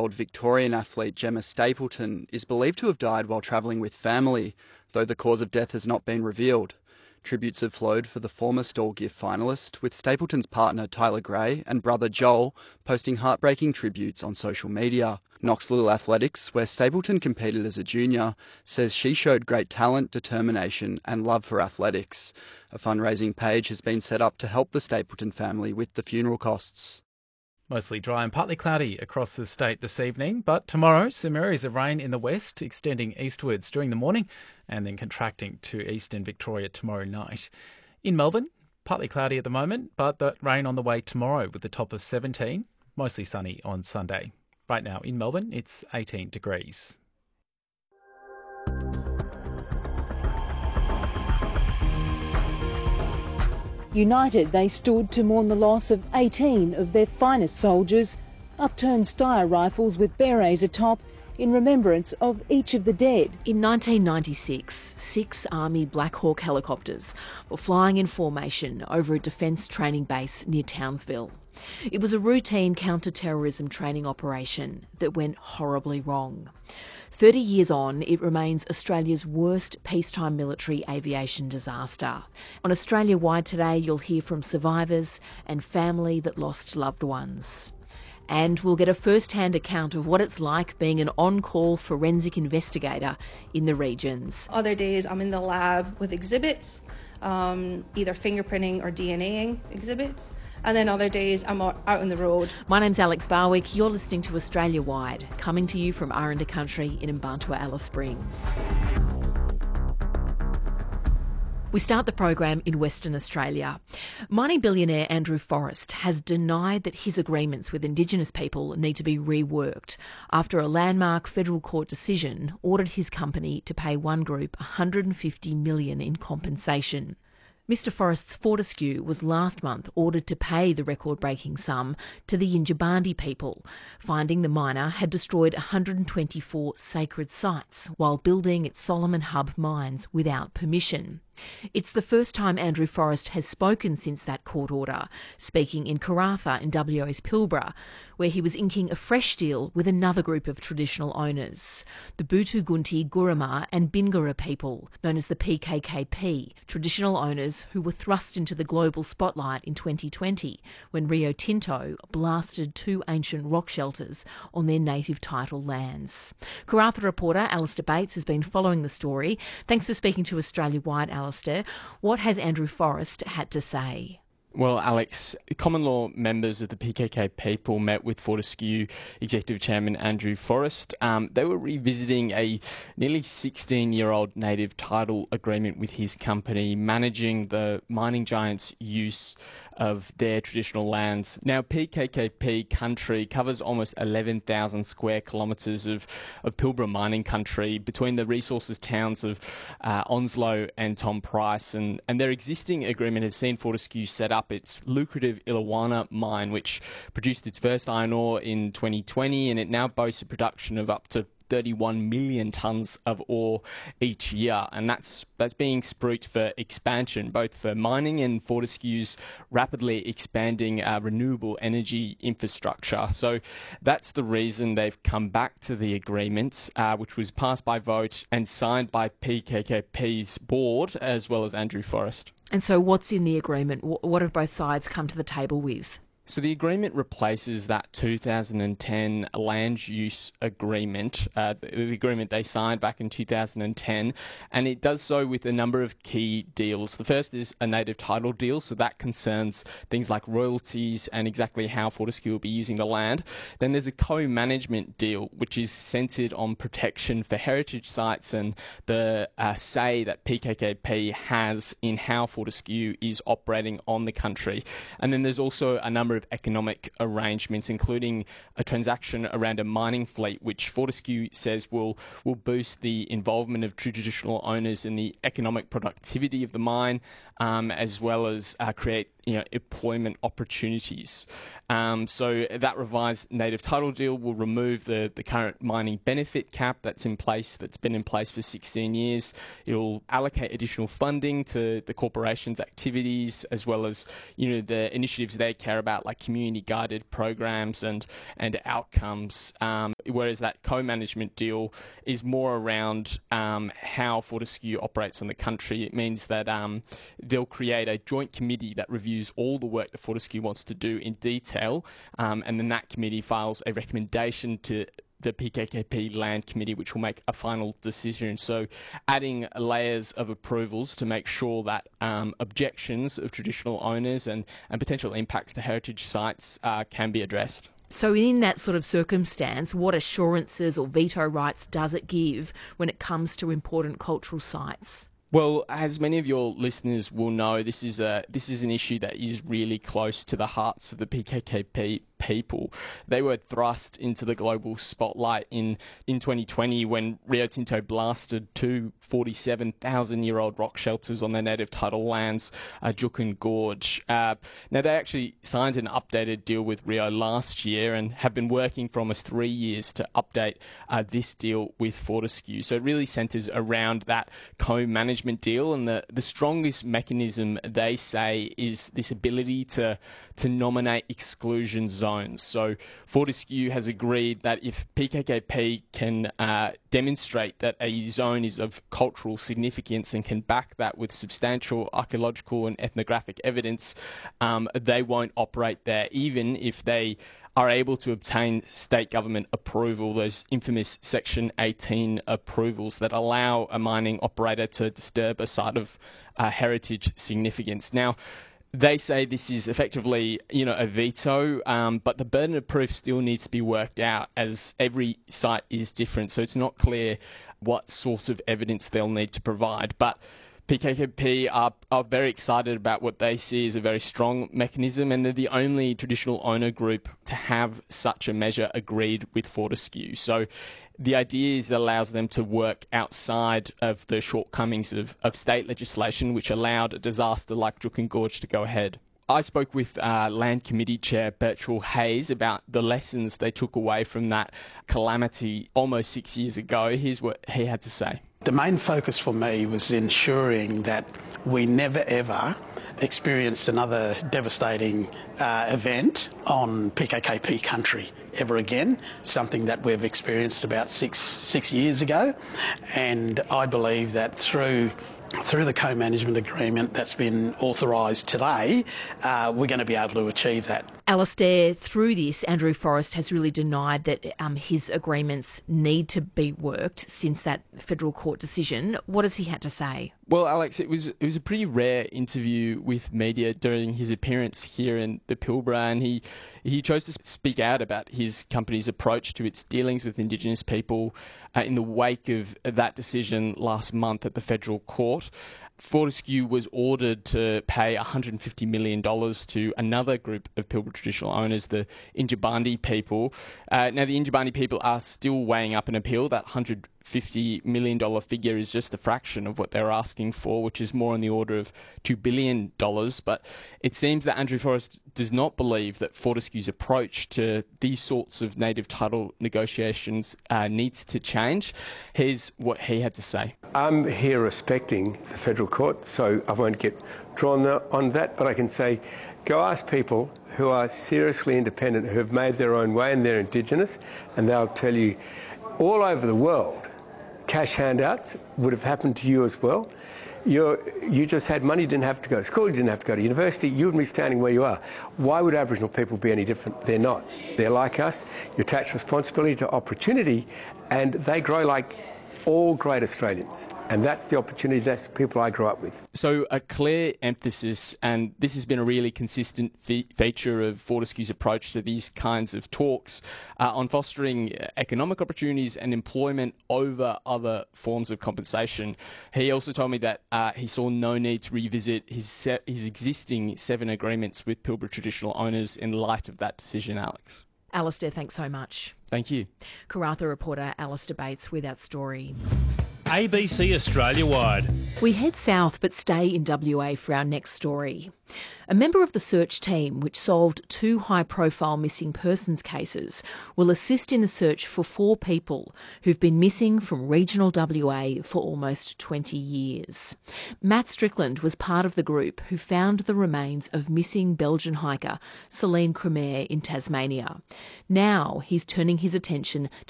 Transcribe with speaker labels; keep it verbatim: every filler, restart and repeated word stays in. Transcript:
Speaker 1: twenty-eight-year-old Victorian athlete Gemma Stapleton is believed to have died while travelling with family, though the cause of death has not been revealed. Tributes have flowed for the former Stawell Gift finalist, with Stapleton's partner Tyler Gray and brother Joel posting heartbreaking tributes on social media. Knoxville Athletics, where Stapleton competed as a junior, says she showed great talent, determination and love for athletics. A fundraising page has been set up to help the Stapleton family with the funeral costs.
Speaker 2: Mostly dry and partly cloudy across the state this evening, but tomorrow some areas of rain in the west, extending eastwards during the morning and then contracting to eastern Victoria tomorrow night. In Melbourne, partly cloudy at the moment, but the rain on the way tomorrow with a top of seventeen, mostly sunny on Sunday. Right now in Melbourne, it's eighteen degrees.
Speaker 3: United, they stood to mourn the loss of eighteen of their finest soldiers, upturned Steyr rifles with berets atop in remembrance of each of the dead.
Speaker 4: In nineteen ninety-six, six Army Black Hawk helicopters were flying in formation over a defence training base near Townsville. It was a routine counter-terrorism training operation that went horribly wrong. Thirty years on, it remains Australia's worst peacetime military aviation disaster. On Australia Wide today, you'll hear from survivors and family that lost loved ones. And we'll get a first-hand account of what it's like being an on-call forensic investigator in the regions.
Speaker 5: Other days I'm in the lab with exhibits, um, either fingerprinting or DNAing exhibits. And then other days I'm out on the road.
Speaker 4: My name's Alex Barwick. You're listening to Australia Wide, coming to you from Aranda Country in Mbantua, Alice Springs. We start the program in Western Australia. Mining billionaire Andrew Forrest has denied that his agreements with Indigenous people need to be reworked after a landmark federal court decision ordered his company to pay one group one hundred fifty million dollars in compensation. Mister Forrest's Fortescue was last month ordered to pay the record-breaking sum to the Yindjibarndi people, finding the miner had destroyed one hundred twenty-four sacred sites while building its Solomon Hub mines without permission. It's the first time Andrew Forrest has spoken since that court order, speaking in Karratha in W A's Pilbara, where he was inking a fresh deal with another group of traditional owners, the Butu Gunti Guruma and Bingara people, known as the P K K P, traditional owners who were thrust into the global spotlight in twenty twenty when Rio Tinto blasted two ancient rock shelters on their native title lands. Karratha reporter Alistair Bates has been following the story. Thanks for speaking to Australia Wide, Alistair. What has Andrew Forrest had to say?
Speaker 6: Well, Alex, common law members of the P K K people met with Fortescue Executive Chairman Andrew Forrest. Um, they were revisiting a nearly sixteen-year-old native title agreement with his company, managing the mining giant's use of their traditional lands. Now, P K K P country covers almost eleven thousand square kilometres of, of Pilbara mining country between the resources towns of uh, Onslow and Tom Price, and, and their existing agreement has seen Fortescue set up its lucrative Illawarra mine, which produced its first iron ore in twenty twenty, and it now boasts a production of up to thirty-one million tonnes of ore each year, and that's that's being spruiked for expansion, both for mining and Fortescue's rapidly expanding uh, renewable energy infrastructure. So that's the reason they've come back to the agreement, uh, which was passed by vote and signed by P K K P's board, as well as Andrew Forrest.
Speaker 4: And so what's in the agreement? What have both sides come to the table with?
Speaker 6: So the agreement replaces that two thousand ten land use agreement, uh, the agreement they signed back in two thousand ten, and it does so with a number of key deals. The first is a native title deal, so that concerns things like royalties and exactly how Fortescue will be using the land. Then there's a co-management deal, which is centred on protection for heritage sites and the uh, say that P K K P has in how Fortescue is operating on the country. And then there's also a number of economic arrangements, including a transaction around a mining fleet, which Fortescue says will will boost the involvement of traditional owners in the economic productivity of the mine, um, as well as uh, create you know, employment opportunities. Um, so that revised native title deal will remove the, the current mining benefit cap that's in place, that's been in place for sixteen years. It'll allocate additional funding to the corporation's activities, as well as, you know, the initiatives they care about, like community-guided programs and, and outcomes. Um, whereas that co-management deal is more around um, how Fortescue operates on the country. It means that um, they'll create a joint committee that reviews all the work that Fortescue wants to do in detail, um, and then that committee files a recommendation to the P K K P Land Committee, which will make a final decision. So adding layers of approvals to make sure that um, objections of traditional owners and, and potential impacts to heritage sites uh, can be addressed.
Speaker 4: So in that sort of circumstance, what assurances or veto rights does it give when it comes to important cultural sites?
Speaker 6: Well, as many of your listeners will know, this is a this is an issue that is really close to the hearts of the P K K P people. They were thrust into the global spotlight in, in twenty twenty when Rio Tinto blasted two forty-seven thousand year old rock shelters on their native title lands, uh, Juukan Gorge. Uh, now, they actually signed an updated deal with Rio last year and have been working for almost three years to update uh, this deal with Fortescue. So it really centres around that co-management deal, and the, the strongest mechanism, they say, is this ability to to nominate exclusion zones. So Fortescue has agreed that if P K K P can uh, demonstrate that a zone is of cultural significance and can back that with substantial archaeological and ethnographic evidence, um, they won't operate there, even if they are able to obtain state government approval, those infamous Section eighteen approvals that allow a mining operator to disturb a site of uh, heritage significance. Now, they say this is effectively, you know, a veto, um, but the burden of proof still needs to be worked out, as every site is different. So it's not clear what sorts of evidence they'll need to provide. But P K K P are, are very excited about what they see as a very strong mechanism, and they're the only traditional owner group to have such a measure agreed with Fortescue. So the idea is it allows them to work outside of the shortcomings of, of state legislation, which allowed a disaster like Juukan Gorge to go ahead. I spoke with uh, Land Committee Chair Birchall Hayes about the lessons they took away from that calamity almost six years ago. Here's what he had to say.
Speaker 7: The main focus for me was ensuring that we never ever experienced another devastating uh, event on P K K P country ever again, something that we've experienced about six six years ago. And I believe that through through the co-management agreement that's been authorised today, uh, we're going to be able to achieve that.
Speaker 4: Alastair, through this, Andrew Forrest has really denied that um, his agreements need to be worked since that federal court decision. What has he had to say?
Speaker 6: Well, Alex, it was it was a pretty rare interview with media during his appearance here in the Pilbara, and he he chose to speak out about his company's approach to its dealings with Indigenous people uh, in the wake of that decision last month at the federal court. Fortescue was ordered to pay one hundred fifty million dollars to another group of Pilbara traditional owners, the Yindjibarndi people. Uh, now, the Yindjibarndi people are still weighing up an appeal. That one hundred fifty million dollars figure is just a fraction of what they're asking for, which is more on the order of two billion dollars. But it seems that Andrew Forrest does not believe that Fortescue's approach to these sorts of native title negotiations uh, needs to change. Here's what he had to say.
Speaker 8: I'm here respecting the federal court, so I won't get drawn on that, but I can say, go ask people who are seriously independent, who have made their own way and they're Indigenous, and they'll tell you all over the world, cash handouts would have happened to you as well. You're, you just had money, you didn't have to go to school, you didn't have to go to university, you wouldn't be standing where you are. Why would Aboriginal people be any different? They're not. They're like us. You attach responsibility to opportunity, and they grow like all great Australians. And that's the opportunity, that's the people I grew up with.
Speaker 6: So a clear emphasis, and this has been a really consistent fe- feature of Fortescue's approach to these kinds of talks, uh, on fostering economic opportunities and employment over other forms of compensation. He also told me that uh, he saw no need to revisit his se- his existing seven agreements with Pilbara traditional owners in light of that decision, Alex.
Speaker 4: Alastair, thanks so much.
Speaker 6: Thank you.
Speaker 4: Karratha reporter Alastair Bates with that story.
Speaker 9: A B C Australia-wide.
Speaker 4: We head south but stay in W A for our next story. A member of the search team, which solved two high-profile missing persons cases, will assist in the search for four people who've been missing from regional W A for almost twenty years. Matt Strickland was part of the group who found the remains of missing Belgian hiker Celine Cremier in Tasmania. Now he's turning his attention